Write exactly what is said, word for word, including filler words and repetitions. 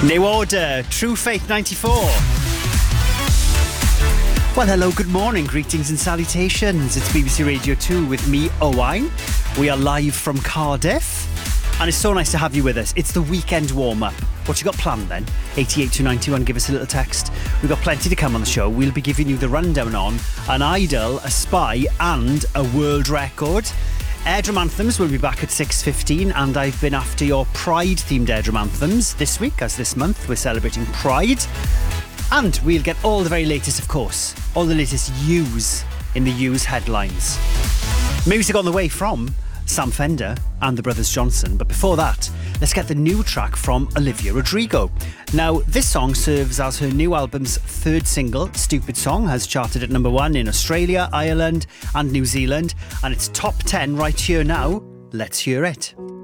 New Order, True Faith ninety-four. Well, hello, good morning, greetings and salutations. It's B B C Radio two with me, Owain. We are live from Cardiff, and it's so nice to have you with us. It's the weekend warm-up. What you got planned then? eighty-eight two ninety-one, give us a little text. We've got plenty to come on the show. We'll be giving you the rundown on an idol, a spy, and a world record. Airdrum Anthems will be back at six fifteen, and I've been after your Pride-themed Airdrum Anthems this week, as this month we're celebrating Pride. And we'll get all the very latest, of course, all the latest news in the news headlines. Music on the way from Sam Fender and the Brothers Johnson. But before that, let's get the new track from Olivia Rodrigo. Now, this song serves as her new album's third single. Stupid Song has charted at number one in Australia, Ireland and New Zealand, and it's top ten right here now. Let's hear it.